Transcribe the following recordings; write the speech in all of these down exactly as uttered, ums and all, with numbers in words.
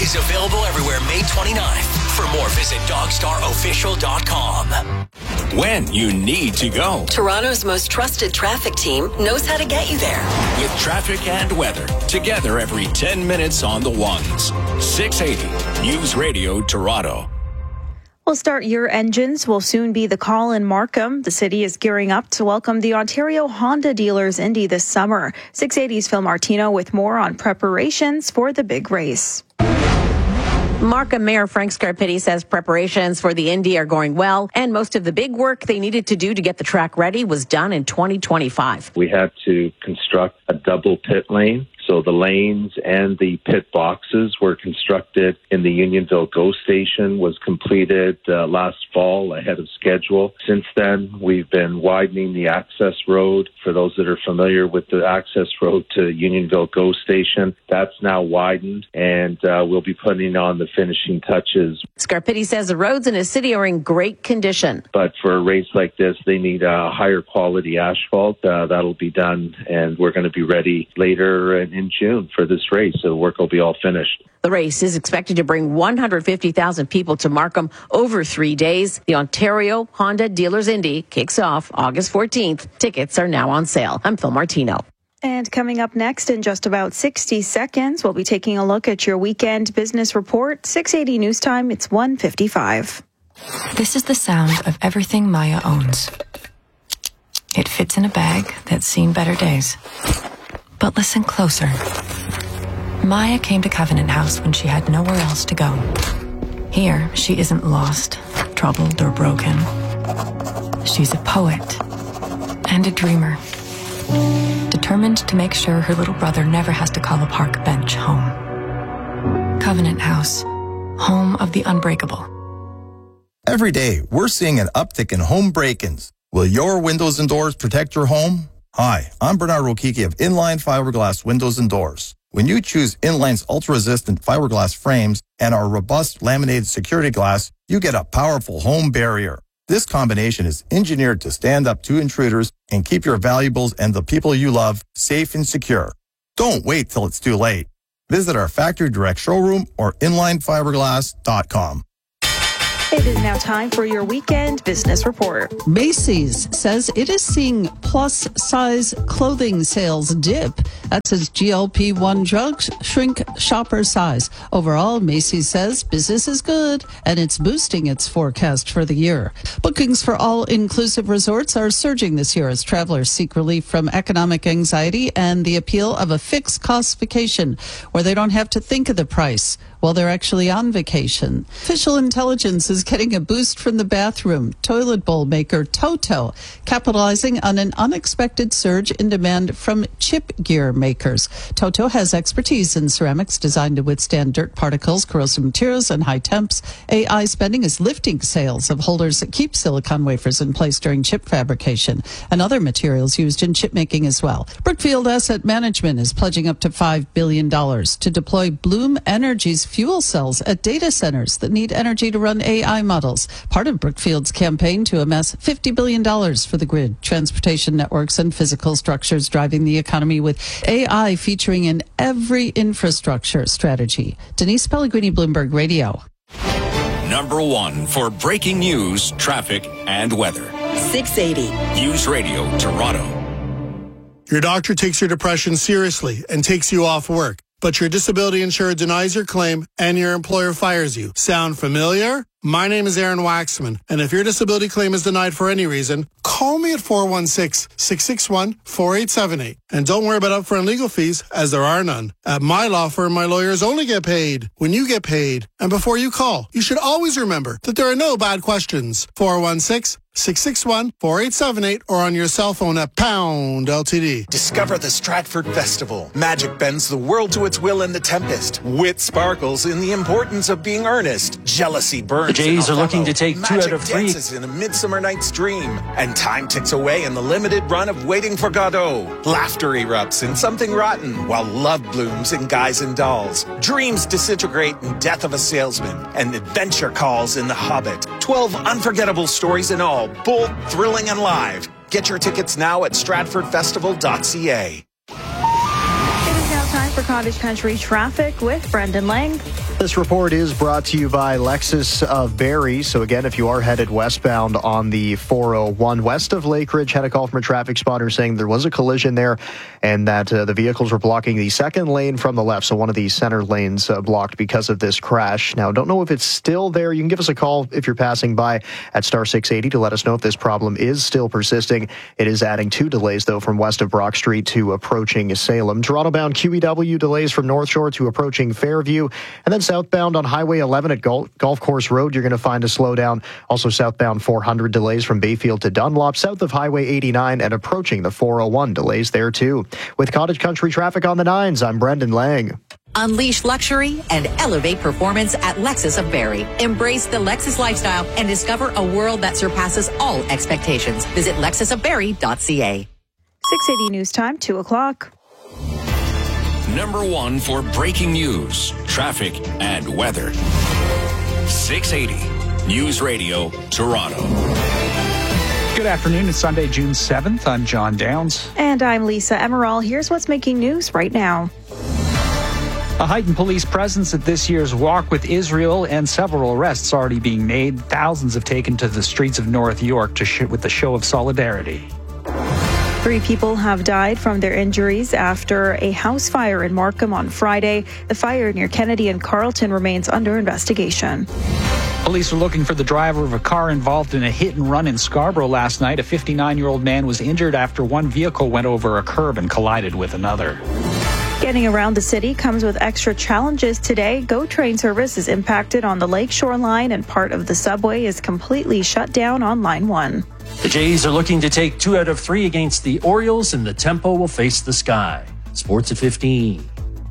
is available everywhere May twenty-ninth. For more, visit dog star official dot com. When you need to go. Toronto's most trusted traffic team knows how to get you there. With traffic and weather, together every ten minutes on the ones. six eighty News Radio Toronto. Well, Start Your Engines will soon be the call in Markham. The city is gearing up to welcome the Ontario Honda Dealers Indy this summer. six eighty's Phil Martino with more on preparations for the big race. Markham Mayor Frank Scarpitti says preparations for the Indy are going well, and most of the big work they needed to do to get the track ready was done in twenty twenty-five. We had to construct a double pit lane. So the lanes and the pit boxes were constructed in the Unionville GO station, was completed uh, last fall ahead of schedule. Since then, we've been widening the access road. For those that are familiar with the access road to Unionville GO station, that's now widened, and uh, we'll be putting on the finishing touches. Scarpitti says the roads in his city are in great condition. But for a race like this, they need a higher quality asphalt. Uh, that'll be done, and we're going to be ready later in, in June for this race. So the work will be all finished. The race is expected to bring one hundred fifty thousand people to Markham over three days. The Ontario Honda Dealers Indy kicks off August fourteenth. Tickets are now on sale. I'm Phil Martino. And coming up next in just about sixty seconds, we'll be taking a look at your weekend business report. six eighty News Time, it's one fifty-five. This is the sound of everything Maya owns. It fits in a bag that's seen better days. But listen closer. Maya came to Covenant House when she had nowhere else to go. Here, she isn't lost, troubled, or broken. She's a poet and a dreamer, determined to make sure her little brother never has to call a park bench home. Covenant House, home of the unbreakable. Every day, we're seeing an uptick in home break-ins. Will your windows and doors protect your home? Hi, I'm Bernard Rokiki of Inline Fiberglass Windows and Doors. When you choose Inline's ultra-resistant fiberglass frames and our robust laminated security glass, you get a powerful home barrier. This combination is engineered to stand up to intruders and keep your valuables and the people you love safe and secure. Don't wait till it's too late. Visit our factory direct showroom or inline fiberglass dot com. It is now time for your weekend business report. Macy's says it is seeing plus-size clothing sales dip. That's as G L P one drugs shrink shopper size. Overall, Macy's says business is good, and it's boosting its forecast for the year. Bookings for all-inclusive resorts are surging this year as travelers seek relief from economic anxiety and the appeal of a fixed-cost vacation where they don't have to think of the price while they're actually on vacation. Official intelligence is getting a boost from the bathroom toilet bowl maker Toto, capitalizing on an unexpected surge in demand from chip gear makers. Toto has expertise in ceramics designed to withstand dirt particles, corrosive materials, and high temps. A I spending is lifting sales of holders that keep silicon wafers in place during chip fabrication and other materials used in chip making as well. Brookfield Asset Management is pledging up to five billion dollars to deploy Bloom Energy's fuel cells at data centers that need energy to run A I models. Part of Brookfield's campaign to amass fifty billion dollars for the grid, transportation networks, and physical structures driving the economy with A I featuring in every infrastructure strategy. Denise Pellegrini, Bloomberg Radio. Number one for breaking news, traffic, and weather. six eighty News Radio Toronto. Your doctor takes your depression seriously and takes you off work, but your disability insurer denies your claim and your employer fires you. Sound familiar? My name is Aaron Waxman, and if your disability claim is denied for any reason, call me at four one six, six six one, four eight seven eight. And don't worry about upfront legal fees, as there are none. At my law firm, my lawyers only get paid when you get paid. And before you call, you should always remember that there are no bad questions. four one six, six six one, four eight seven eight or on your cell phone at Pound L T D. Discover the Stratford Festival. Magic bends the world to its will in The Tempest. Wit sparkles in the importance of being earnest. Jealousy burns. The Jays are looking to take two out of three. Magic dances in A Midsummer Night's Dream. And time ticks away in the limited run of Waiting for Godot. Laughter erupts in Something Rotten, while love blooms in Guys and Dolls. Dreams disintegrate in Death of a Salesman. And adventure calls in The Hobbit. Twelve unforgettable stories in all, bold, thrilling, and live. Get your tickets now at stratford festival dot c a. It is now time for Cottage Country traffic with Brendan Lang. This report is brought to you by Lexus of Barrie. So again, if you are headed westbound on the four oh one west of Lake Ridge, had a call from a traffic spotter saying there was a collision there and that uh, the vehicles were blocking the second lane from the left. So one of the center lanes uh, blocked because of this crash. Now, don't know if it's still there. You can give us a call if you're passing by at star six eighty to let us know if this problem is still persisting. It is adding two delays, though, from west of Brock Street to approaching Salem. Toronto-bound Q E W delays from North Shore to approaching Fairview. And then southbound on Highway eleven at Gol- Golf Course Road, you're going to find a slowdown. Also southbound four hundred delays from Bayfield to Dunlop, south of Highway eighty-nine and approaching the four oh one, delays there too. With Cottage Country traffic on the nines, I'm Brendan Lang. Unleash luxury and elevate performance at Lexus of Barrie. Embrace the Lexus lifestyle and discover a world that surpasses all expectations. Visit lexus of barrie dot c a. six eighty News Time, two o'clock. Number one for breaking news, traffic, and weather. six eighty News Radio, Toronto. Good afternoon. It's Sunday, June seventh. I'm John Downs. And I'm Lisa Emerald. Here's what's making news right now. A heightened police presence at this year's Walk with Israel and several arrests already being made. Thousands have taken to the streets of North York to sh- with the show of solidarity. Three people have died from their injuries after a house fire in Markham on Friday. The fire near Kennedy and Carlton remains under investigation. Police are looking for the driver of a car involved in a hit and run in Scarborough last night. A fifty-nine-year-old man was injured after one vehicle went over a curb and collided with another. Getting around the city comes with extra challenges today. GO train service is impacted on the Lakeshore line and part of the subway is completely shut down on Line one. The Jays are looking to take two out of three against the Orioles, and the tempo will face the sky. Sports at fifteen.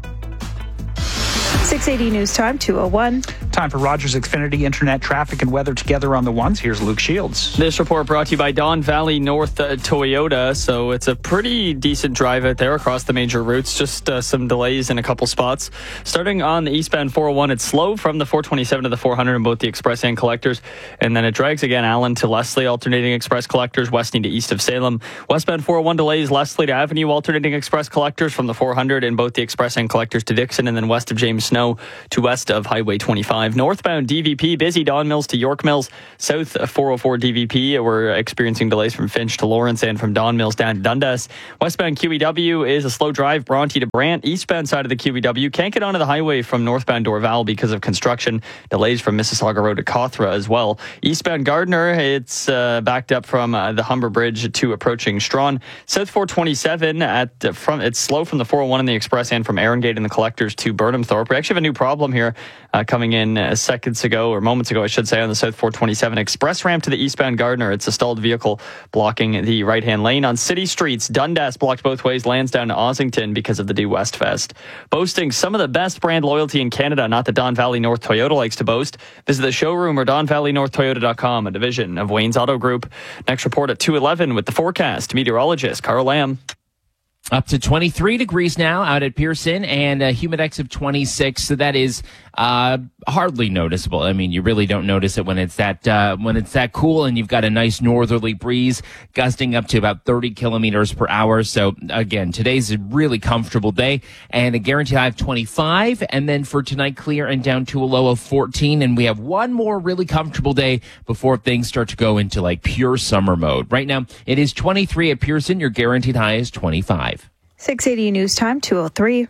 six eighty News Time, two oh one. Time for Rogers Xfinity Internet traffic and weather together on the ones. Here's Luke Shields. This report brought to you by Don Valley North uh, Toyota. So it's a pretty decent drive out there across the major routes. Just uh, some delays in a couple spots. Starting on the eastbound four oh one, it's slow from the four twenty-seven to the four hundred in both the express and collectors. And then it drags again Allen to Leslie, alternating express collectors, westing to east of Salem. Westbound four oh one delays Leslie to Avenue, alternating express collectors from the four hundred in both the express and collectors to Dixon. And then west of James Snow to west of Highway twenty-five. Northbound D V P, busy Don Mills to York Mills. South four oh four D V P, we're experiencing delays from Finch to Lawrence and from Don Mills down to Dundas. Westbound Q E W is a slow drive, Bronte to Brant. Eastbound side of the Q E W can't get onto the highway from northbound Dorval because of construction. Delays from Mississauga Road to Cawthra as well. Eastbound Gardner, it's uh, backed up from uh, the Humber Bridge to approaching Strawn. South four twenty-seven, at uh, from it's slow from the four oh one in the express and from Arongate in the collectors to Burnham Thorpe. We actually have a new problem here uh, coming in uh, seconds ago, or moments ago, I should say, on the South four twenty-seven express ramp to the eastbound Gardner. It's a stalled vehicle blocking the right-hand lane. On city streets, Dundas blocked both ways, Lansdowne to Ossington because of the Due West Fest. Boasting some of the best brand loyalty in Canada, not that Don Valley North Toyota likes to boast. Visit the showroom or don valley north toyota dot com, a division of Wayne's Auto Group. Next report at two eleven with the forecast. Meteorologist Carl Lamb. Up to twenty-three degrees now out at Pearson and a humidex of twenty-six. So that is uh, hardly noticeable. I mean, you really don't notice it when it's that uh, when it's that cool, and you've got a nice northerly breeze gusting up to about thirty kilometers per hour. So again, today's a really comfortable day and a guaranteed high of twenty-five. And then for tonight, clear and down to a low of fourteen. And we have one more really comfortable day before things start to go into like pure summer mode. Right now, it is twenty-three at Pearson. Your guaranteed high is twenty-five. six eighty News Time, two oh three.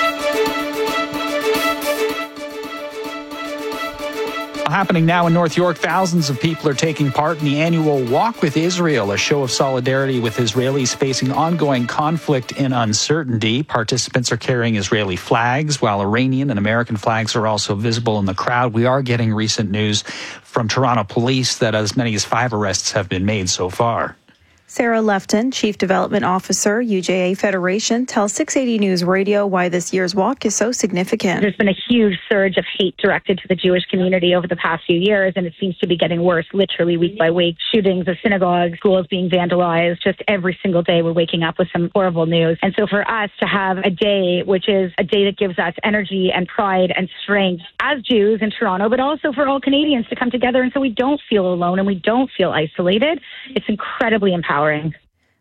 Happening now in North York, thousands of people are taking part in the annual Walk with Israel, a show of solidarity with Israelis facing ongoing conflict and uncertainty. Participants are carrying Israeli flags, while Iranian and American flags are also visible in the crowd. We are getting recent news from Toronto police that as many as five arrests have been made so far. Sarah Lefton, Chief Development Officer, U J A Federation, tells six eighty News Radio why this year's walk is so significant. There's been a huge surge of hate directed to the Jewish community over the past few years, and it seems to be getting worse literally week by week. Shootings of synagogues, schools being vandalized, just every single day we're waking up with some horrible news. And so for us to have a day, which is a day that gives us energy and pride and strength as Jews in Toronto, but also for all Canadians to come together and so we don't feel alone and we don't feel isolated, it's incredibly empowering.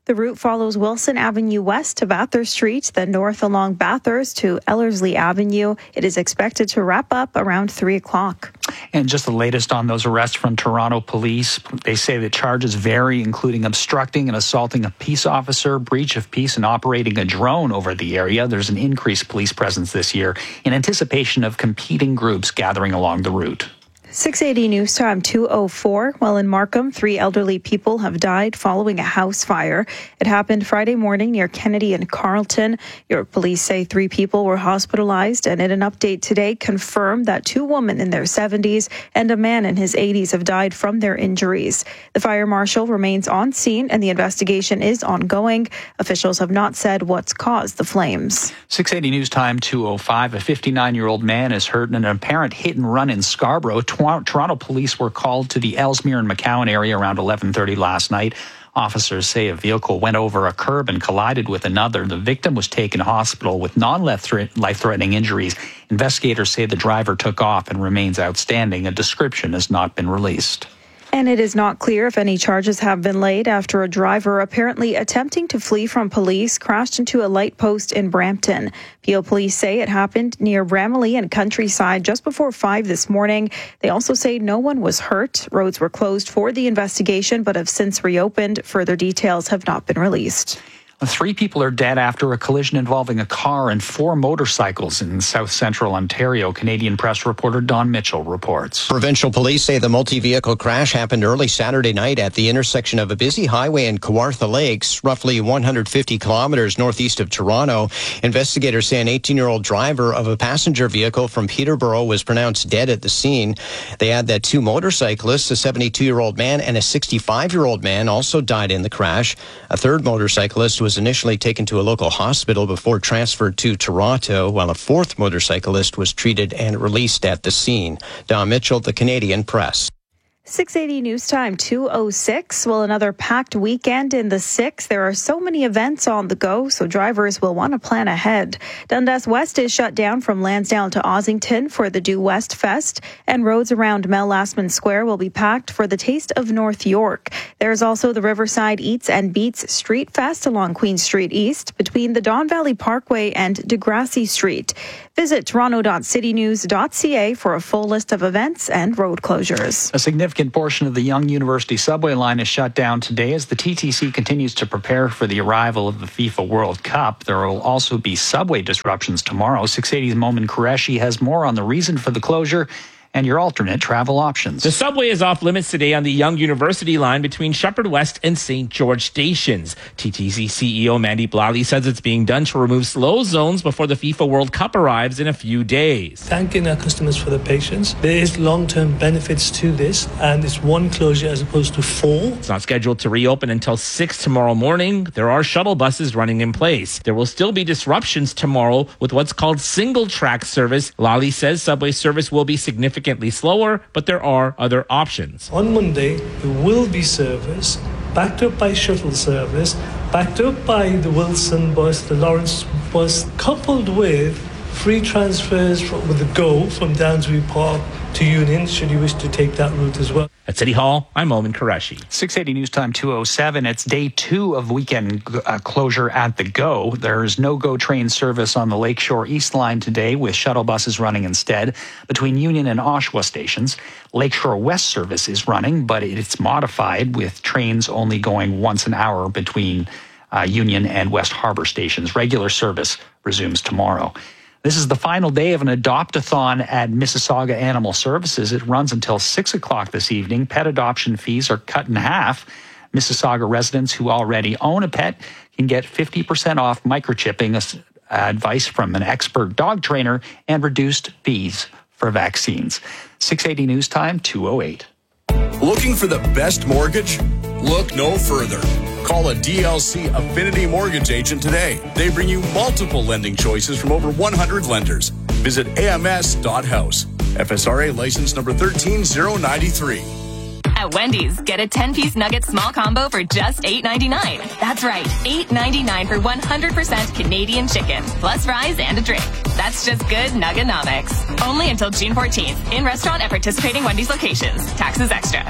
The route follows Wilson Avenue west to Bathurst Street, then north along Bathurst to Ellerslie Avenue. It is expected to wrap up around three o'clock. And just the latest on those arrests from Toronto police. They say the charges vary, including obstructing and assaulting a peace officer, breach of peace, and operating a drone over the area. There's an increased police presence this year in anticipation of competing groups gathering along the route. six eighty News Time two oh four. Well, in Markham, three elderly people have died following a house fire. It happened Friday morning near Kennedy and Carlton. York police say three people were hospitalized, and in an update today confirmed that two women in their seventies and a man in his eighties have died from their injuries. The fire marshal remains on scene and the investigation is ongoing. Officials have not said what's caused the flames. six eighty News Time two oh five. A fifty-nine-year-old man is hurt in an apparent hit and run in Scarborough. Toronto police were called to the Ellesmere and McCowan area around eleven thirty last night. Officers say a vehicle went over a curb and collided with another. The victim was taken to hospital with non-life-threatening injuries. Investigators say the driver took off and remains outstanding. A description has not been released. And it is not clear if any charges have been laid after a driver apparently attempting to flee from police crashed into a light post in Brampton. Peel police say it happened near Bramalea and Countryside just before five this morning. They also say no one was hurt. Roads were closed for the investigation but have since reopened. Further details have not been released. Three people are dead after a collision involving a car and four motorcycles in south central Ontario. Canadian Press reporter Don Mitchell reports. Provincial police say the multi-vehicle crash happened early Saturday night at the intersection of a busy highway in Kawartha Lakes, roughly one hundred fifty kilometers northeast of Toronto. Investigators say an eighteen-year-old driver of a passenger vehicle from Peterborough was pronounced dead at the scene. They add that two motorcyclists, a seventy-two-year-old man and a sixty-five-year-old man, also died in the crash. A third motorcyclist was initially taken to a local hospital before transferred to Toronto, while a fourth motorcyclist was treated and released at the scene. Don Mitchell, the Canadian Press. six eighty News Time two oh six. Well, another packed weekend in the six. There are so many events on the go, so drivers will want to plan ahead. Dundas West is shut down from Lansdowne to Ossington for the Due West Fest, and roads around Mel Lastman Square will be packed for the Taste of North York. There's also the Riverside Eats and Beats Street Fest along Queen Street East between the Don Valley Parkway and Degrassi Street. Visit toronto dot city news dot c a for a full list of events and road closures. A significant portion of the Yonge University subway line is shut down today as the T T C continues to prepare for the arrival of the FIFA World Cup. There will also be subway disruptions tomorrow. six eighty's Momin Qureshi has more on the reason for the closure and your alternate travel options. The subway is off limits today on the Yonge University line between Shepherd West and Saint George stations. T T C C E O Mandy Blally says it's being done to remove slow zones before the FIFA World Cup arrives in a few days. Thanking our customers for their patience. There is long-term benefits to this, and it's one closure as opposed to four. It's not scheduled to reopen until six tomorrow morning. There are shuttle buses running in place. There will still be disruptions tomorrow with what's called single-track service. Lally says subway service will be significant Significantly slower, but there are other options. On Monday, there will be service backed up by shuttle service, backed up by the Wilson bus, the Lawrence bus, coupled with free transfers from, with the GO from Downsbury Park to Union, should you wish to take that route as well. At City Hall, I'm Momin Qureshi. six eighty News Time two oh seven. It's day two of weekend uh, closure at the GO. There's no GO train service on the Lakeshore East Line today, with shuttle buses running instead between Union and Oshawa stations. Lakeshore West service is running, but it's modified with trains only going once an hour between uh, Union and West Harbour stations. Regular service resumes tomorrow. This is the final day of an adopt-a-thon at Mississauga Animal Services. It runs until six o'clock this evening. Pet adoption fees are cut in half. Mississauga residents who already own a pet can get fifty percent off microchipping, advice from an expert dog trainer, and reduced fees for vaccines. six eighty News Time two oh eight. Looking for the best mortgage? Look no further. Call a D L C Affinity Mortgage agent today. They bring you multiple lending choices from over one hundred lenders. Visit A M S dot house. F S R A license number one three zero nine three. At Wendy's, get a ten-piece nugget small combo for just eight ninety-nine. That's right, eight ninety-nine for one hundred percent Canadian chicken, plus fries and a drink. That's just good Nuggenomics. Only until June fourteenth. In restaurant at participating Wendy's locations. Taxes extra.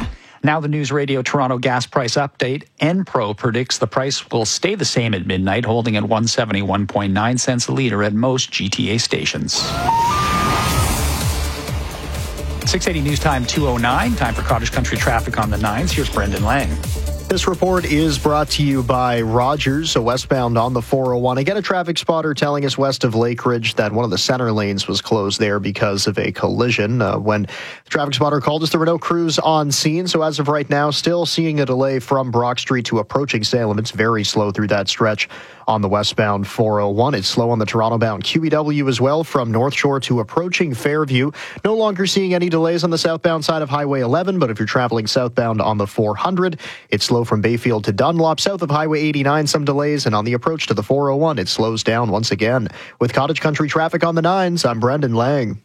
Now the News Radio Toronto gas price update. Enpro predicts the price will stay the same at midnight, holding at one hundred seventy-one point nine cents a litre at most G T A stations. six eighty News Time two oh nine. Time for Cottage Country traffic on the nines. Here's Brendan Lang. This report is brought to you by Rogers, so westbound on the four oh one. Again, a traffic spotter telling us west of Lake Ridge that one of the center lanes was closed there because of a collision. Uh, when the traffic spotter called us, there were no crews on scene, so as of right now, still seeing a delay from Brock Street to approaching Salem. It's very slow through that stretch on the westbound four oh one. It's slow on the Toronto-bound Q E W as well from North Shore to approaching Fairview. No longer seeing any delays on the southbound side of Highway eleven, but if you're traveling southbound on the four hundred, it's slow from Bayfield to Dunlop. South of Highway eighty-nine, some delays, and on the approach to the four oh one, it slows down once again. With Cottage Country traffic on the nines, I'm Brendan Lang.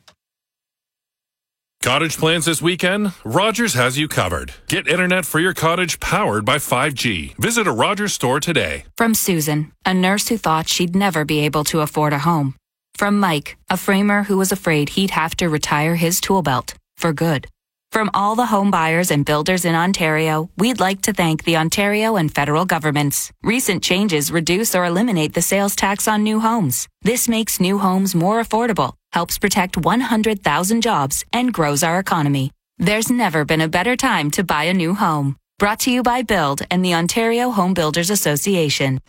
Cottage plans this weekend? Rogers has you covered. Get internet for your cottage powered by five G. Visit a Rogers store today. From Susan, a nurse who thought she'd never be able to afford a home. From Mike, a framer who was afraid he'd have to retire his tool belt for good. From all the home buyers and builders in Ontario, we'd like to thank the Ontario and federal governments. Recent changes reduce or eliminate the sales tax on new homes. This makes new homes more affordable, helps protect one hundred thousand jobs, and grows our economy. There's never been a better time to buy a new home. Brought to you by Build and the Ontario Home Builders Association.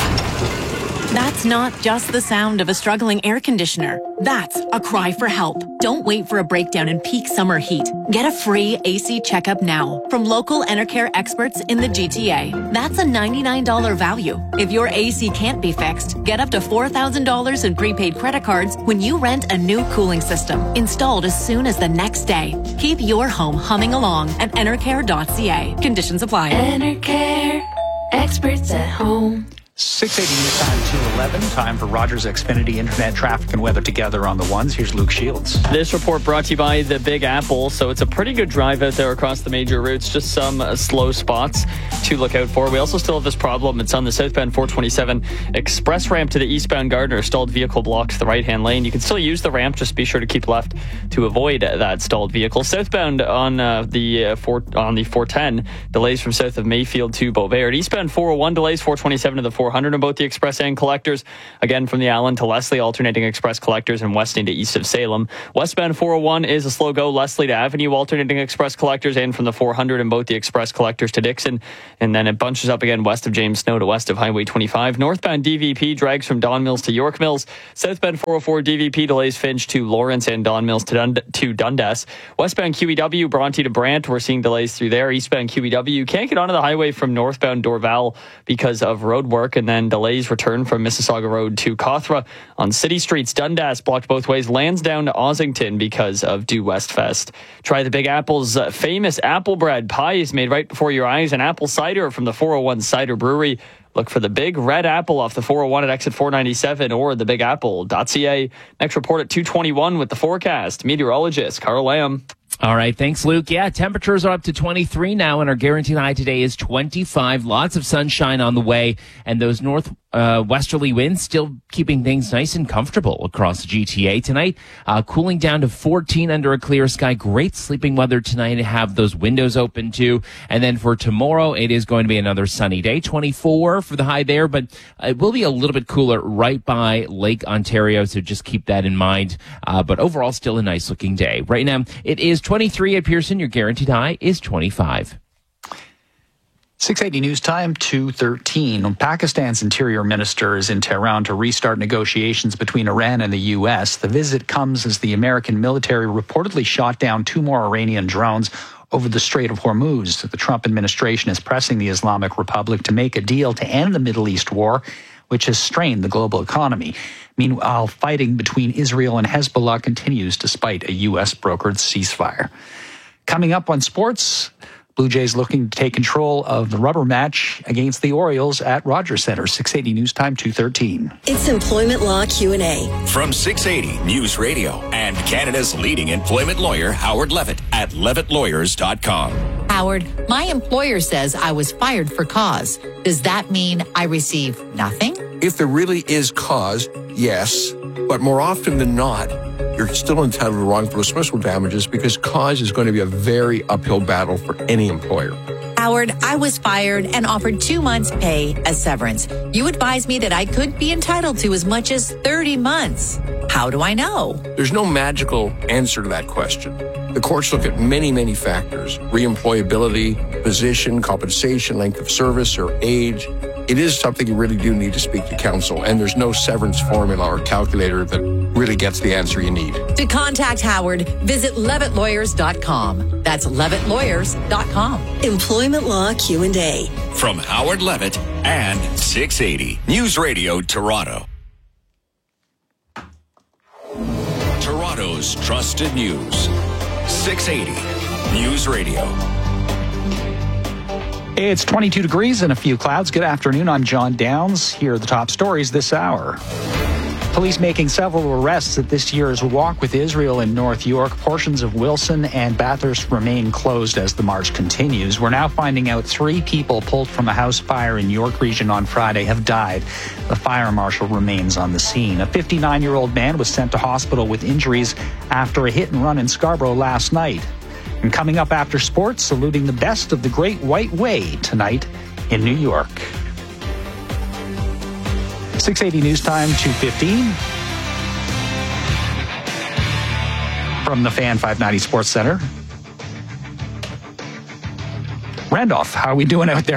That's not just the sound of a struggling air conditioner. That's a cry for help. Don't wait for a breakdown in peak summer heat. Get a free A C checkup now from local Enercare experts in the G T A. That's a ninety-nine dollars value. If your A C can't be fixed, get up to four thousand dollars in prepaid credit cards when you rent a new cooling system, installed as soon as the next day. Keep your home humming along at enercare dot c a. Conditions apply. Enercare, experts at home. six eighty News Time two eleven. Time for Rogers Xfinity Internet traffic and weather together on the ones. Here's Luke Shields. This report brought to you by the Big Apple. So it's a pretty good drive out there across the major routes. Just some uh, slow spots to look out for. We also still have this problem. It's on the southbound four twenty-seven express ramp to the eastbound Gardner. Stalled vehicle blocks the right-hand lane. You can still use the ramp. Just be sure to keep left to avoid that stalled vehicle. Southbound on uh, the uh, four, on the four ten, delays from south of Mayfield to Beauvais. Eastbound four oh one delays, four twenty-seven to the four hundred on both the express and collectors. Again, from the Allen to Leslie, alternating express collectors, and westing to east of Salem. Westbound four oh one is a slow go. Leslie to Avenue, alternating express collectors, and from the four hundred in both the express collectors to Dixon. And then it bunches up again west of James Snow to west of Highway twenty-five. Northbound D V P drags from Don Mills to York Mills. Southbound four oh four D V P delays Finch to Lawrence and Don Mills to, Dund- to Dundas. Westbound Q E W, Bronte to Brant, we're seeing delays through there. Eastbound Q E W can't get onto the highway from northbound Dorval because of road work, and then delays return from Mississauga Road to Cawthra. On city streets, Dundas blocked both ways. Lansdowne to Ossington because of Due West Fest. Try the Big Apple's uh, famous apple bread pies made right before your eyes, and apple cider from the four oh one Cider Brewery. Look for the Big Red Apple off the four oh one at exit four ninety-seven or the big apple dot c a. Next report at two twenty-one with the forecast. Meteorologist Carl Lamb. All right, thanks, Luke. Yeah, temperatures are up to twenty-three now, and our guaranteed high today is twenty-five. Lots of sunshine on the way, and those north uh, westerly winds still keeping things nice and comfortable across the G T A tonight. Uh, cooling down to fourteen under a clear sky. Great sleeping weather tonight. Have those windows open too. And then for tomorrow, it is going to be another sunny day. twenty-four for the high there, but it will be a little bit cooler right by Lake Ontario, so just keep that in mind. Uh, but overall, still a nice looking day. Right now, it is twenty-three at Pearson. Your guaranteed high is twenty-five. six eighty News Time two thirteen. Pakistan's interior minister is in Tehran to restart negotiations between Iran and the U S. The visit comes as the American military reportedly shot down two more Iranian drones over the Strait of Hormuz. The Trump administration is pressing the Islamic Republic to make a deal to end the Middle East war, which has strained the global economy. Meanwhile, fighting between Israel and Hezbollah continues despite a U S brokered ceasefire. Coming up on sports, Blue Jays looking to take control of the rubber match against the Orioles at Rogers Center. six eighty News Time two thirteen. It's Employment Law Q and A. From six eighty News Radio and Canada's leading employment lawyer, Howard Levitt at levitt lawyers dot com. Howard, my employer says I was fired for cause. Does that mean I receive nothing? If there really is cause, yes. But more often than not, you're still entitled to wrongful dismissal damages because cause is going to be a very uphill battle for any employer. Howard, I was fired and offered two months' pay as severance. You advised me that I could be entitled to as much as thirty months. How do I know? There's no magical answer to that question. The courts look at many, many factors: reemployability, position, compensation, length of service, or age. It is something you really do need to speak to counsel, and there's no severance formula or calculator that really gets the answer you need. To contact Howard, visit levitt lawyers dot com. That's levitt lawyers dot com. Employment Law Q and A. From Howard Levitt and six eighty News Radio Toronto. Toronto's trusted news. six eighty News Radio. It's twenty-two degrees and a few clouds. Good afternoon. I'm John Downs. Here are the top stories this hour. Police making several arrests at this year's Walk with Israel in North York. Portions of Wilson and Bathurst remain closed as the march continues. We're now finding out three people pulled from a house fire in York Region on Friday have died. The fire marshal remains on the scene. A fifty-nine-year-old man was sent to hospital with injuries after a hit and run in Scarborough last night. And coming up after sports, saluting the best of the Great White Way tonight in New York. six eighty News Time, two fifteen. From the Fan five ninety Sports Center. Randolph, how are we doing out there?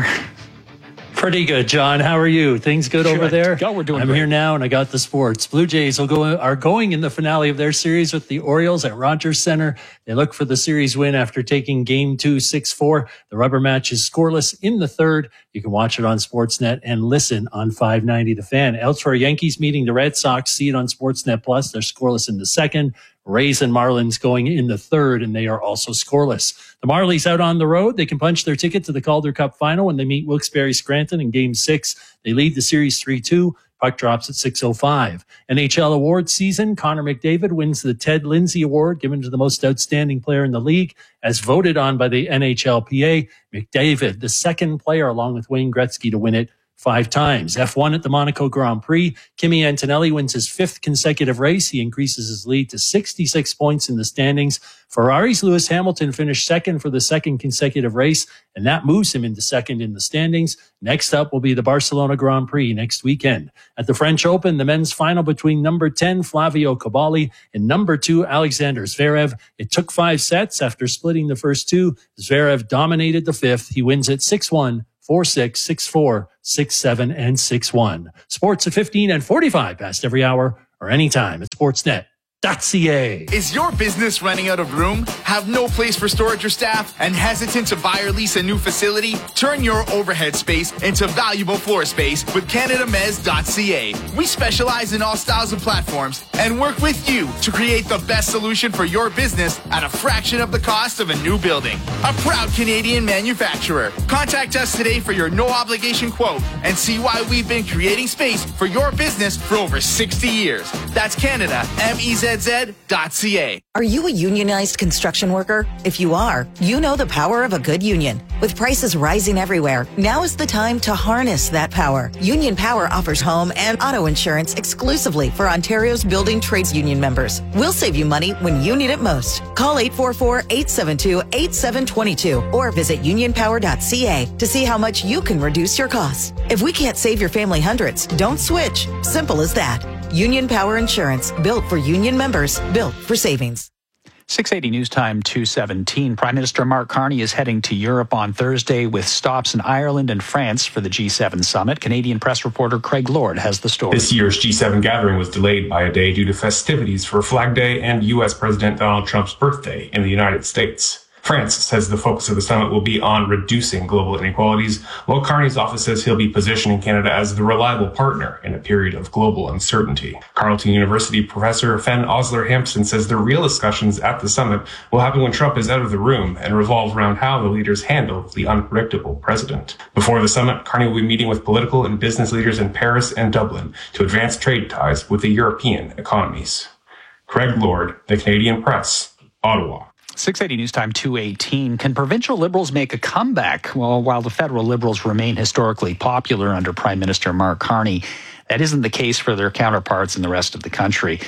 Pretty good, John. How are you? Things good, good. over there? Go, we're doing I'm great. Here now, and I got the sports. Blue Jays will go are going in the finale of their series with the Orioles at Rogers Center. They look for the series win after taking Game two, six four. The rubber match is scoreless in the third. You can watch it on Sportsnet and listen on five ninety The Fan. Elsewhere, Yankees meeting the Red Sox. See it on Sportsnet Plus. They're scoreless in the second. Rays and Marlins going in the third, and they are also scoreless. The Marlies out on the road. They can punch their ticket to the Calder Cup final when they meet Wilkes-Barre Scranton in Game six. They lead the series three two. Puck drops at six oh five. N H L awards season. Connor McDavid wins the Ted Lindsay Award given to the most outstanding player in the league as voted on by the N H L P A. McDavid, the second player along with Wayne Gretzky to win it five times. F one at the Monaco Grand Prix. Kimi Antonelli wins his fifth consecutive race. He increases his lead to sixty-six points in the standings. Ferrari's Lewis Hamilton finished second for the second consecutive race, and that moves him into second in the standings. Next up will be the Barcelona Grand Prix next weekend. At the French Open, the men's final between number ten, Flavio Cabali, and number two, Alexander Zverev. It took five sets. After splitting the first two, Zverev dominated the fifth. He wins it six one. four six, six four, six seven, and six one. Sports at fifteen and forty-five past every hour or anytime at sportsnet dot c a. Is your business running out of room? Have no place for storage or staff? And hesitant to buy or lease a new facility? Turn your overhead space into valuable floor space with Canada Mez dot c a. We specialize in all styles of platforms and work with you to create the best solution for your business at a fraction of the cost of a new building. A proud Canadian manufacturer. Contact us today for your no obligation quote and see why we've been creating space for your business for over sixty years. That's Canada M E Z Z dot c a. Are you a unionized construction worker? If you are, you know the power of a good union. With prices rising everywhere, now is the time to harness that power. Union Power offers home and auto insurance exclusively for Ontario's building trades union members. We'll save you money when you need it most. Call eight four four, eight seven two, eight seven two two or visit union power dot c a to see how much you can reduce your costs. If we can't save your family hundreds, don't switch. Simple as that. Union Power Insurance, built for union members, built for savings. six eighty News Time, two seventeen. Prime Minister Mark Carney is heading to Europe on Thursday with stops in Ireland and France for the G seven summit. Canadian press reporter Craig Lord has the story. This year's G seven gathering was delayed by a day due to festivities for Flag Day and U S President Donald Trump's birthday in the United States. France says the focus of the summit will be on reducing global inequalities, while Carney's office says he'll be positioning Canada as the reliable partner in a period of global uncertainty. Carleton University professor Fen Osler-Hampson says the real discussions at the summit will happen when Trump is out of the room and revolve around how the leaders handle the unpredictable president. Before the summit, Carney will be meeting with political and business leaders in Paris and Dublin to advance trade ties with the European economies. Craig Lord, The Canadian Press, Ottawa. six eighty News Time, two eighteen. Can provincial Liberals make a comeback? Well, while the federal Liberals remain historically popular under Prime Minister Mark Carney, that isn't the case for their counterparts in the rest of the country.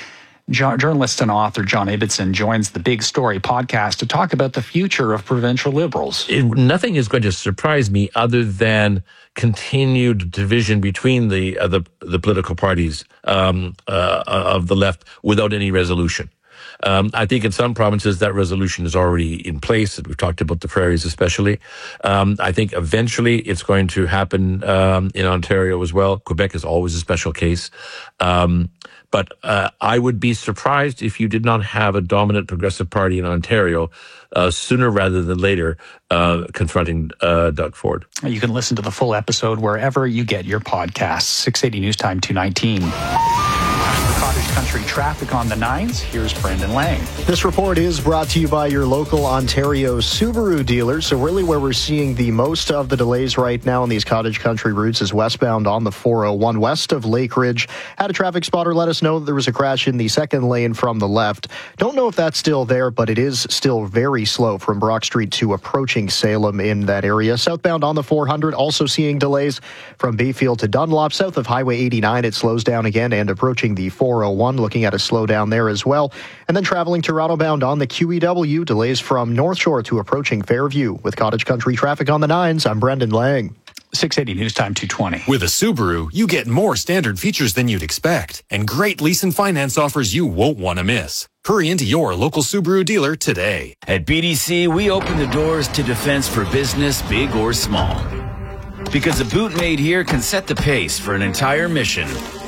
Jo- journalist and author John Ibbotson joins the Big Story podcast to talk about the future of provincial Liberals. It, nothing is going to surprise me other than continued division between the uh, the, the political parties um, uh, of the left without any resolution. Um, I think in some provinces that resolution is already in place. We've talked about the prairies especially. Um, I think eventually it's going to happen um, in Ontario as well. Quebec is always a special case. Um, but uh, I would be surprised if you did not have a dominant progressive party in Ontario uh, sooner rather than later uh, confronting uh, Doug Ford. You can listen to the full episode wherever you get your podcasts. six eighty News Time two nineteen. Cottage Country traffic on the nines. Here's Brendan Lang. This report is brought to you by your local Ontario Subaru dealer. So really where we're seeing the most of the delays right now on these Cottage Country routes is westbound on the four oh one west of Lake Ridge. Had a traffic spotter let us know that there was a crash in the second lane from the left. Don't know if that's still there, but it is still very slow from Brock Street to approaching Salem in that area. Southbound on the four hundred, also seeing delays from Bayfield to Dunlop. South of Highway eighty-nine, it slows down again and approaching the four oh one, looking at a slowdown there as well. And then traveling Toronto bound on the Q E W, delays from North Shore to approaching Fairview. With Cottage Country traffic on the nines, I'm Brendan Lang. six eighty News Time two twenty. With a Subaru, you get more standard features than you'd expect and great lease and finance offers you won't want to miss. Hurry into your local Subaru dealer today. At B D C, we open the doors to defense for business, big or small. Because a boot made here can set the pace for an entire mission.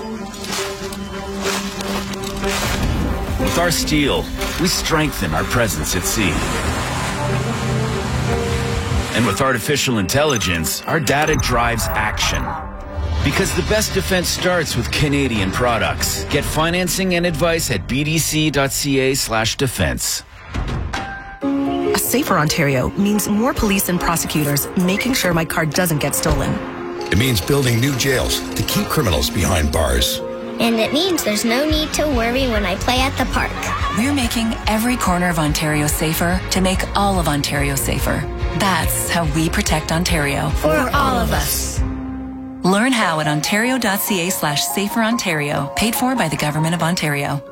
With our steel, we strengthen our presence at sea. And with artificial intelligence, our data drives action. Because the best defense starts with Canadian products. Get financing and advice at bdc.ca slash defense. A safer Ontario means more police and prosecutors making sure my car doesn't get stolen. It means building new jails to keep criminals behind bars. And it means there's no need to worry when I play at the park. We're making every corner of Ontario safer to make all of Ontario safer. That's how we protect Ontario. For all of us. Learn how at ontario.ca slash safer Ontario. Paid for by the Government of Ontario.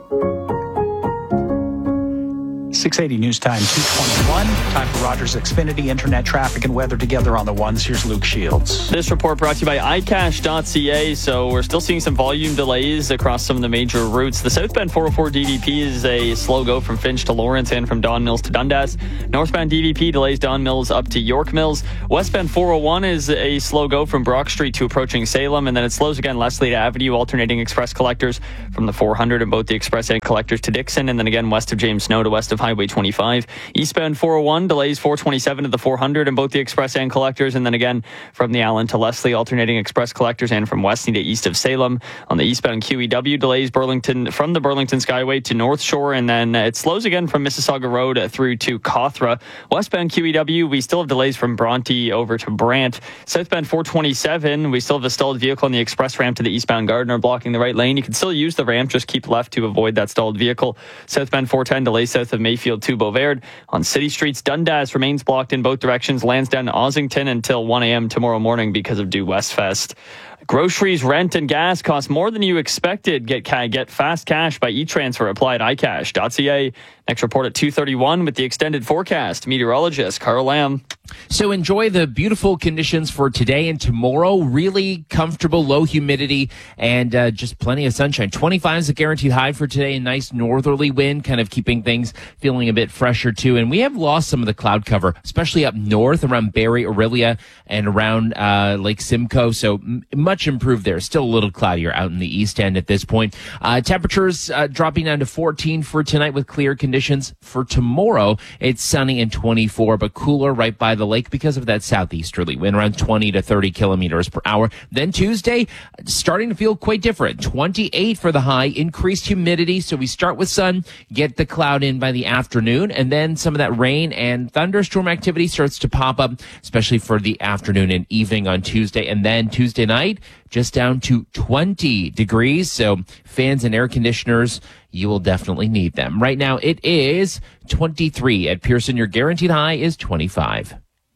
six eighty News Time two twenty-one. Time for Rogers Xfinity internet traffic and weather together on the ones. Here's Luke Shields. This report brought to you by i cash dot c a. So we're still seeing some volume delays across some of the major routes. The southbound four oh four D V P is a slow go from Finch to Lawrence and from Don Mills to Dundas. Northbound D V P delays Don Mills up to York Mills. Westbound four oh one is a slow go from Brock Street to approaching Salem, and then it slows again Leslie Avenue, alternating express collectors from the four hundred and both the express and collectors to Dixon, and then again west of James Snow to west of Highway twenty-five. Eastbound four oh one delays four twenty-seven to the four hundred and both the express and collectors, and then again from the Allen to Leslie, alternating express collectors, and from Weston to east of Salem. On the eastbound Q E W, delays Burlington from the Burlington Skyway to North Shore, and then it slows again from Mississauga Road through to Cawthra. Westbound Q E W, we still have delays from Bronte over to Brant. Southbound four twenty-seven, we still have a stalled vehicle on the express ramp to the eastbound Gardiner blocking the right lane. You can still use the ramp, just keep left to avoid that stalled vehicle. Southbound four ten, delays south of Mayfield to Beauvais. On city streets, Dundas remains blocked in both directions. Lansdowne to Ossington until one a.m. tomorrow morning because of Due Westfest. Groceries, rent, and gas cost more than you expected. Get get fast cash by e-transfer. Apply at i cash dot c a. Next report at two thirty-one with the extended forecast. Meteorologist Carl Lamb. So enjoy the beautiful conditions for today and tomorrow. Really comfortable, low humidity, and uh, just plenty of sunshine. twenty-five is a guaranteed high for today. A nice northerly wind, kind of keeping things feeling a bit fresher too. And we have lost some of the cloud cover, especially up north around Barrie, Aurelia, and around uh, Lake Simcoe. So m- much improved there. Still a little cloudier out in the east end at this point. Uh, temperatures uh, dropping down to fourteen for tonight with clear conditions. For tomorrow, it's sunny and twenty-four, but cooler right by the lake because of that southeasterly wind, around twenty to thirty kilometers per hour. Then Tuesday, starting to feel quite different. twenty-eight for the high, increased humidity. So we start with sun, get the cloud in by the afternoon, and then some of that rain and thunderstorm activity starts to pop up, especially for the afternoon and evening on Tuesday. And then Tuesday night, just down to twenty degrees. So fans and air conditioners, you will definitely need them. Right now, it is twenty-three at Pearson. Your guaranteed high is twenty-five.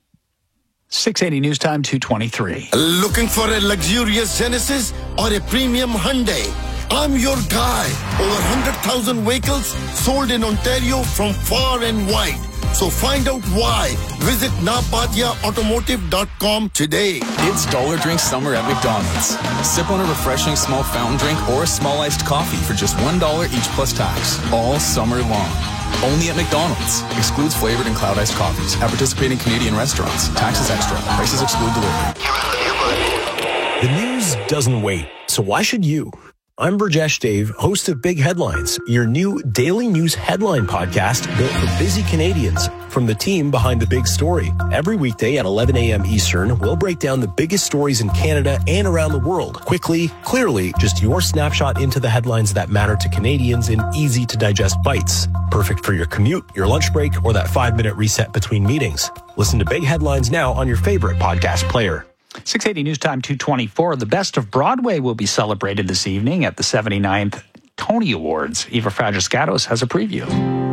six eighty News Time two twenty-three. Looking for a luxurious Genesis or a premium Hyundai? I'm your guy. Over one hundred thousand vehicles sold in Ontario from far and wide. So find out why. Visit napatia automotive dot com today. It's Dollar Drink Summer at McDonald's. Sip on a refreshing small fountain drink or a small iced coffee for just one dollar each plus tax. All summer long. Only at McDonald's. Excludes flavored and cloud iced coffees. At participating Canadian restaurants. Taxes extra. Prices exclude delivery. The news doesn't wait, so why should you? I'm Burjesh Dave, host of Big Headlines, your new daily news headline podcast built for busy Canadians from the team behind the big story. Every weekday at eleven a.m. Eastern, we'll break down the biggest stories in Canada and around the world. Quickly, clearly, just your snapshot into the headlines that matter to Canadians in easy-to-digest bites. Perfect for your commute, your lunch break, or that five-minute reset between meetings. Listen to Big Headlines now on your favorite podcast player. six eighty News Time two twenty-four. The Best of Broadway will be celebrated this evening at the seventy-ninth Tony Awards. Eva Fragiscatos has a preview.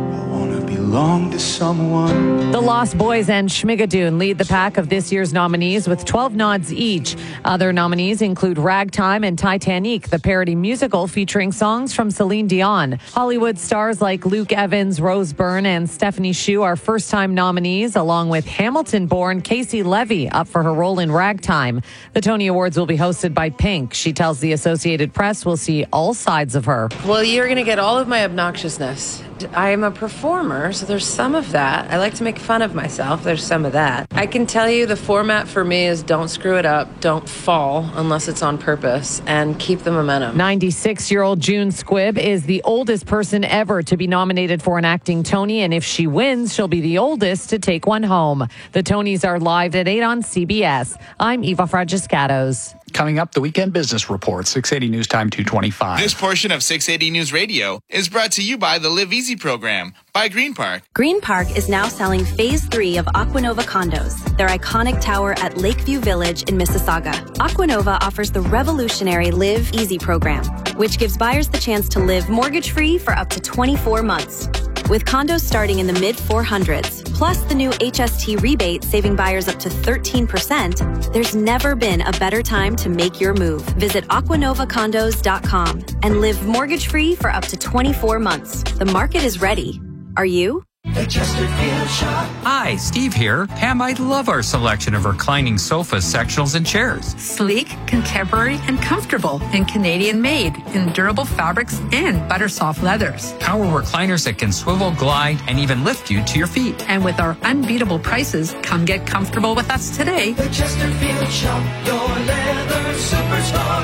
Belong to someone. The Lost Boys and Schmigadoon lead the pack of this year's nominees with twelve nods each. Other nominees include Ragtime and Titanic, the parody musical featuring songs from Celine Dion. Hollywood stars like Luke Evans, Rose Byrne, and Stephanie Hsu are first-time nominees, along with Hamilton-born Casey Levy up for her role in Ragtime. The Tony Awards will be hosted by Pink. She tells the Associated Press we'll see all sides of her. Well, you're going to get all of my obnoxiousness. I am a performer, so there's some of that. I like to make fun of myself. There's some of that. I can tell you the format for me is don't screw it up, don't fall unless it's on purpose, and keep the momentum. ninety-six-year-old June Squibb is the oldest person ever to be nominated for an acting Tony, and if she wins, she'll be the oldest to take one home. The Tonys are live at eight on C B S. I'm Eva Fragiscatos. Coming up, the Weekend Business Report, six eighty News Time two twenty-five. This portion of six eighty News Radio is brought to you by the Live Easy program by Green Park. Green Park is now selling Phase three of Aquanova condos, their iconic tower at Lakeview Village in Mississauga. Aquanova offers the revolutionary Live Easy program, which gives buyers the chance to live mortgage-free for up to twenty-four months. With condos starting in the mid four hundreds, plus the new H S T rebate saving buyers up to thirteen percent, there's never been a better time to make your move. Visit aquanova condos dot com and live mortgage-free for up to twenty-four months. The market is ready. Are you? The Chesterfield Shop. Hi, Steve here. Pam, I love our selection of reclining sofas, sectionals, and chairs. Sleek, contemporary, and comfortable, and Canadian-made in durable fabrics and butter soft leathers. Power recliners that can swivel, glide, and even lift you to your feet. And with our unbeatable prices, come get comfortable with us today. The Chesterfield Shop, your leather superstar,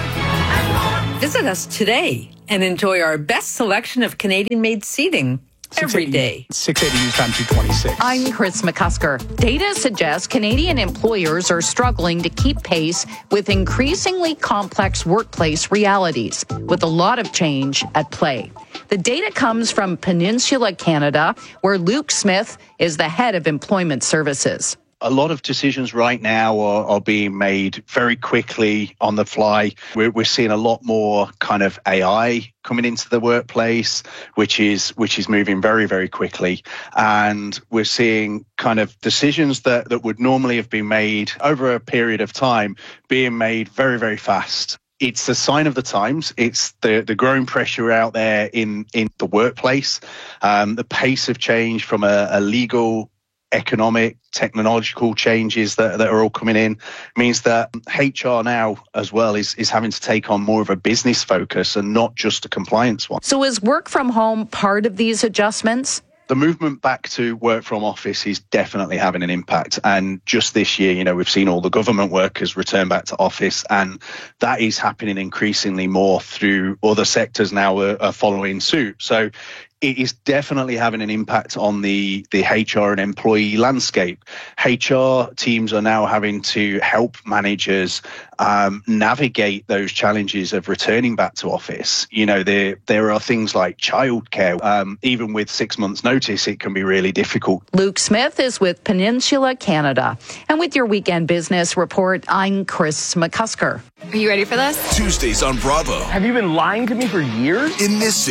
and more. Visit us today and enjoy our best selection of Canadian-made seating. Every day. six eighty News Time two twenty-six. I'm Chris McCusker. Data suggests Canadian employers are struggling to keep pace with increasingly complex workplace realities, with a lot of change at play. The data comes from Peninsula Canada, where Luke Smith is the head of employment services. A lot of decisions right now are, are being made very quickly on the fly. We're, we're seeing a lot more kind of A I coming into the workplace, which is which is moving very, very quickly. And we're seeing kind of decisions that, that would normally have been made over a period of time being made very, very fast. It's a sign of the times. It's the, the growing pressure out there in, in the workplace, um, the pace of change from a, a legal, economic, technological changes that, that are all coming in means that H R now as well is, is having to take on more of a business focus and not just a compliance one. So is work from home part of these adjustments? The movement back to work from office is definitely having an impact. And just this year, you know, we've seen all the government workers return back to office, and that is happening increasingly more through other sectors now are, are following suit. So it is definitely having an impact on the, the H R and employee landscape. H R teams are now having to help managers um, navigate those challenges of returning back to office. You know, there there are things like childcare. Um, even with six months notice, it can be really difficult. Luke Smith is with Peninsula Canada. And with your Weekend Business Report, I'm Chris McCusker. Are you ready for this? Tuesdays on Bravo. Have you been lying to me for years? In this city,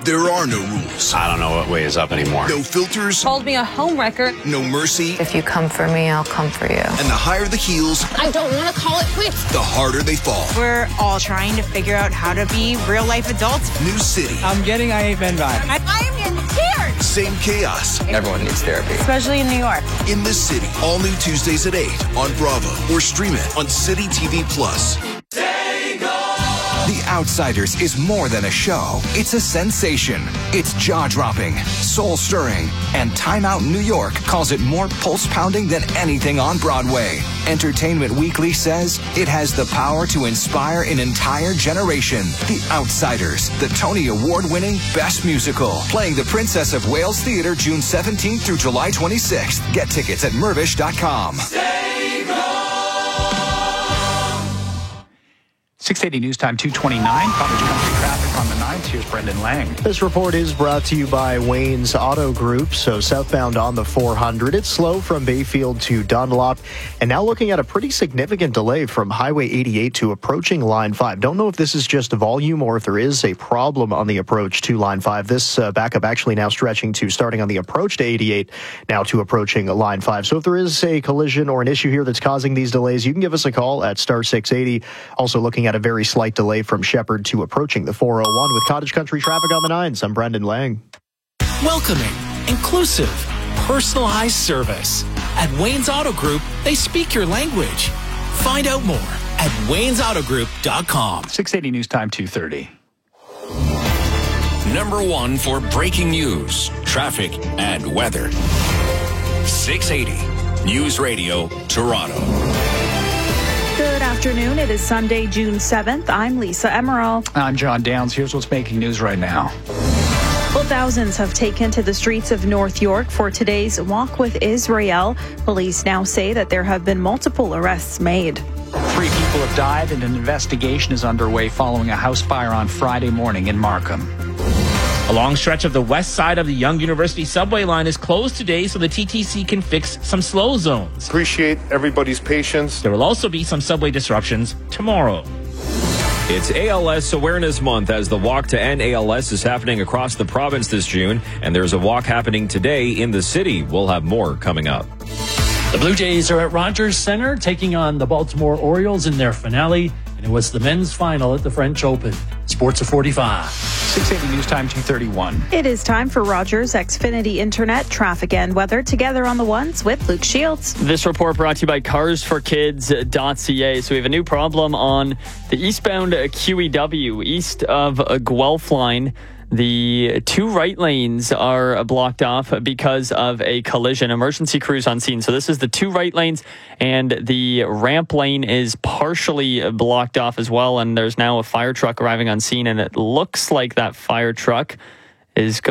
There are no rules. I don't know what way is up anymore. No filters. Called me a homewrecker. No mercy. If you come for me, I'll come for you. And the higher the heels, I don't want to call it quits. the harder they fall. We're all trying to figure out how to be real life adults. New city. I'm getting I Ain't Been vibe. I, I am getting scared. Same chaos. Everyone needs therapy. Especially in New York. In the City. All new Tuesdays at eight on Bravo or stream it on City T V Plus. The Outsiders is more than a show. It's a sensation. It's jaw-dropping, soul-stirring, and Time Out New York calls it more pulse-pounding than anything on Broadway. Entertainment Weekly says it has the power to inspire an entire generation. The Outsiders, the Tony Award-winning Best Musical, playing the Princess of Wales Theatre June seventeenth through July twenty-sixth. Get tickets at mervish dot com. six eighty News Time, two twenty-nine. Cottage Country traffic on the ninth. Here's Brendan Lang. This report is brought to you by Wayne's Auto Group. So southbound on the four hundred, it's slow from Bayfield to Dunlop. And now looking at a pretty significant delay from Highway eighty-eight to approaching Line five. Don't know if this is just volume or if there is a problem on the approach to Line five. This uh, backup actually now stretching to starting on the approach to eighty-eight, now to approaching Line five. So if there is a collision or an issue here that's causing these delays, you can give us a call at star six eighty. Also looking at a very slight delay from Shepherd to approaching the four oh one with Cottage Country traffic on the nines. I'm Brendan Lang. Welcoming, inclusive, personalized service. At Wayne's Auto Group, they speak your language. Find out more at waynes auto group dot com. six eighty News Time, two thirty. Number one for breaking news, traffic, and weather. six eighty News Radio, Toronto. Good afternoon. It is Sunday, June seventh. I'm Lisa Emerald. I'm John Downs. Here's what's making news right now. Well, thousands have taken to the streets of North York for today's Walk with Israel. Police now say that there have been multiple arrests made. Three people have died and an investigation is underway following a house fire on Friday morning in Markham. A long stretch of the west side of the Yonge University subway line is closed today so the T T C can fix some slow zones. Appreciate everybody's patience. There will also be some subway disruptions tomorrow. It's A L S Awareness Month as the Walk to End A L S is happening across the province this June, and there's a walk happening today in the city. We'll have more coming up. The Blue Jays are at Rogers Center taking on the Baltimore Orioles in their finale, and it was the men's final at the French Open. Sports of forty-five. six eighty News Time, two thirty-one. It is time for Rogers Xfinity Internet traffic and weather together on the ones with Luke Shields. This report brought to you by cars for kids dot c a. So we have a new problem on the eastbound Q E W, east of Guelph line. The two right lanes are blocked off because of a collision. Emergency crews on scene. So this is the two right lanes, and the ramp lane is partially blocked off as well. And there's now a fire truck arriving on scene, and it looks like that fire truck is going